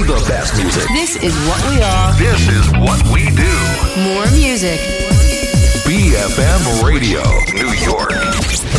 the best music. This is what we are. This is what we do. More music. BFM Radio, New York.